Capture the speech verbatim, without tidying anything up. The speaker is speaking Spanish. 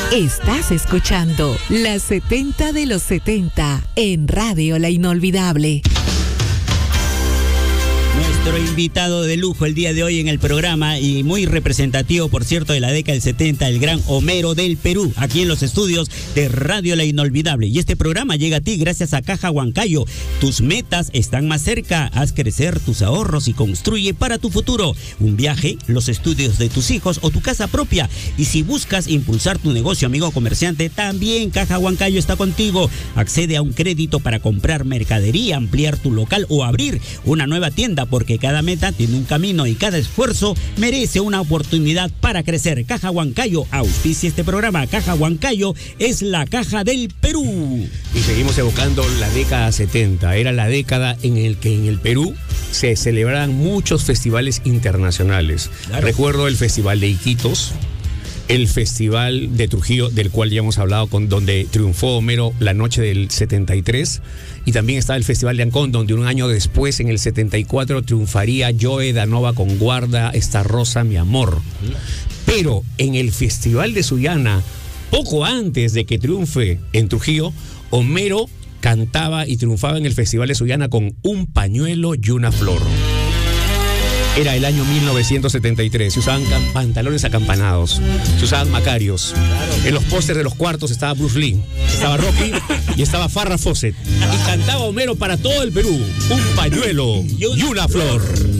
Estás escuchando Las setenta de los setenta en Radio La Inolvidable. Nuestro invitado de lujo el día de hoy en el programa, y muy representativo, por cierto, de la década del setenta, el gran Homero del Perú, aquí en los estudios de Radio La Inolvidable. Y este programa llega a ti gracias a Caja Huancayo. Tus metas están más cerca. Haz crecer tus ahorros y construye para tu futuro un viaje, los estudios de tus hijos o tu casa propia. Y si buscas impulsar tu negocio, amigo comerciante, también Caja Huancayo está contigo. Accede a un crédito para comprar mercadería, ampliar tu local o abrir una nueva tienda, porque cada meta tiene un camino y cada esfuerzo merece una oportunidad para crecer. Caja Huancayo auspicia este programa. Caja Huancayo es la caja del Perú. Y seguimos evocando la década setenta. Era la década en la que en el Perú se celebraban muchos festivales internacionales. Claro. Recuerdo el Festival de Iquitos, el Festival de Trujillo, del cual ya hemos hablado, con donde triunfó Homero la noche del setenta y tres, y también estaba el Festival de Ancón, donde un año después, en el setenta y cuatro, triunfaría Joe Danova con Guarda esta rosa, mi amor. Pero en el Festival de Sullana, poco antes de que triunfe en Trujillo, Homero cantaba y triunfaba en el Festival de Sullana con Un pañuelo y una flor. Era el año mil novecientos setenta y tres. Se usaban pantalones acampanados, se usaban macarios. En los pósters de los cuartos estaba Bruce Lee, estaba Rocky y estaba Farrah Fawcett. Y cantaba Homero para todo el Perú: un pañuelo y una flor.